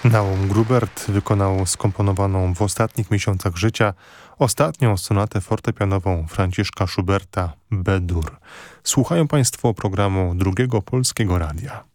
Naum Grubert wykonał skomponowaną w ostatnich miesiącach życia ostatnią sonatę fortepianową Franciszka Schuberta B-dur. Słuchają Państwo programu Drugiego Polskiego Radia.